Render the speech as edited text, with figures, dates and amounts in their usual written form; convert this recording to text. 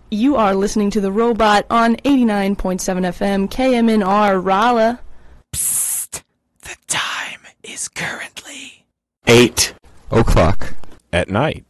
You are listening to The Robot on 89.7 FM, KMNR, Raleigh. Psst! The time is currently 8 o'clock at night.